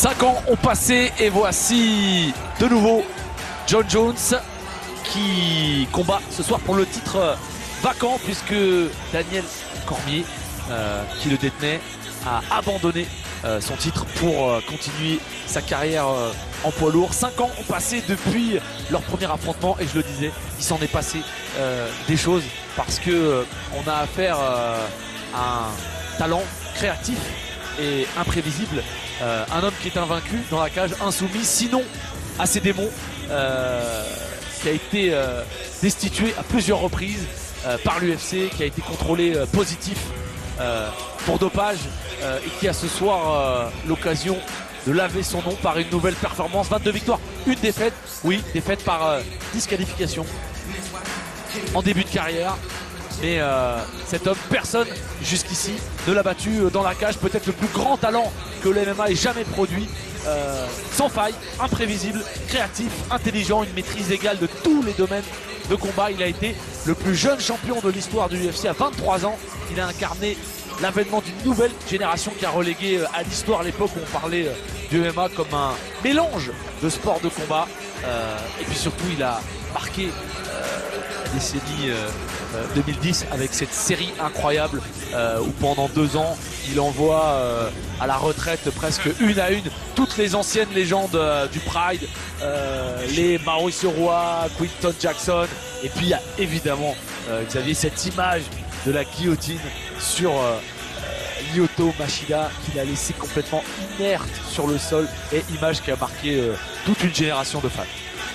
5 ans ont passé et voici de nouveau Jon Jones qui combat ce soir pour le titre vacant puisque Daniel Cormier, qui le détenait, a abandonné son titre pour continuer sa carrière en poids lourd. 5 ans ont passé depuis leur premier affrontement et je le disais, il s'en est passé des choses parce que on a affaire à un talent créatif et imprévisible, un homme qui est invaincu dans la cage, insoumis, sinon à ses démons, qui a été destitué à plusieurs reprises par l'UFC, qui a été contrôlé positif pour dopage et qui a ce soir l'occasion de laver son nom par une nouvelle performance. 22 victoires, une défaite, oui, défaite par disqualification en début de carrière. Mais cet homme, personne jusqu'ici ne l'a battu dans la cage. Peut-être le plus grand talent que le MMA ait jamais produit. Sans faille, imprévisible, créatif, intelligent, une maîtrise égale de tous les domaines de combat. Il a été le plus jeune champion de l'histoire de l'UFC à 23 ans. Il a incarné l'avènement d'une nouvelle génération qui a relégué à l'histoire l'époque où on parlait du MMA comme un mélange de sport de combat. Et puis surtout, il a marqué la décennie 2010 avec cette série incroyable où pendant 2 ans il envoie à la retraite presque une à une toutes les anciennes légendes du Pride, les Maurice Roy, Quinton Jackson, et puis il y a évidemment Xavier, cette image de la guillotine sur Lyoto Machida qu'il a laissé complètement inerte sur le sol, et image qui a marqué toute une génération de fans.